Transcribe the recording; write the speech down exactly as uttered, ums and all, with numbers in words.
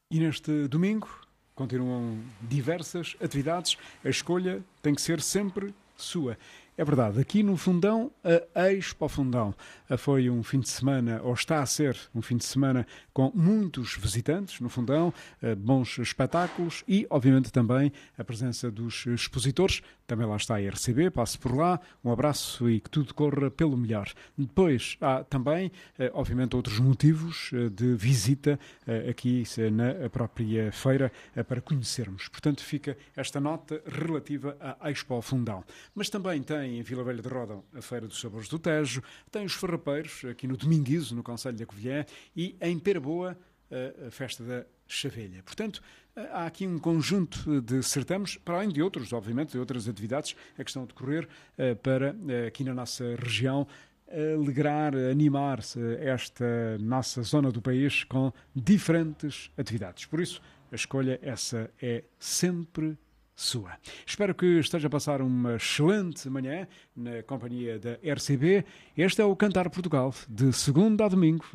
E neste domingo continuam diversas atividades. A escolha tem que ser sempre sua. É verdade, aqui no Fundão, a Expo Fundão foi um fim de semana, ou está a ser um fim de semana com muitos visitantes no Fundão, bons espetáculos e, obviamente, também a presença dos expositores. Também lá está a R C B, passo por lá, um abraço e que tudo corra pelo melhor. Depois há também, obviamente, outros motivos de visita aqui na própria feira para conhecermos. Portanto, fica esta nota relativa à Expo Fundão. Mas também tem em Vila Velha de Ródão a Feira dos Sabores do Tejo, tem os farrapeiros aqui no Dominguizo, no concelho da Covilhã, e em Peraboa a festa da Chavelha. Portanto, há aqui um conjunto de certames, para além de outros, obviamente, de outras atividades a que estão a decorrer para aqui na nossa região alegrar, animar-se esta nossa zona do país com diferentes atividades. Por isso, a escolha essa é sempre sua. Espero que esteja a passar uma excelente manhã na companhia da R C B. Este é o Cantar Portugal, de segunda a domingo,